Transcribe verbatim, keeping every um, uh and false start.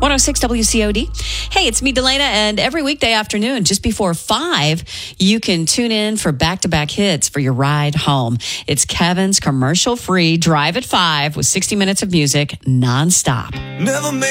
one oh six W C O D. Hey, it's me, Delana, and every weekday afternoon, just before five, you can tune in for back-to-back hits for your ride home. It's Kevin's commercial-free Drive at five with sixty minutes of music nonstop. Never